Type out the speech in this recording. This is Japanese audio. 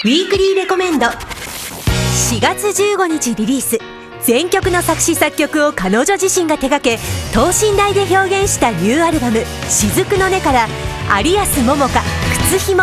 ウィークリーレコメンド。4月15日リリース、全曲の作詞作曲を彼女自身が手掛け、等身大で表現したニューアルバム「雫の音」から有安桃香、靴ひも。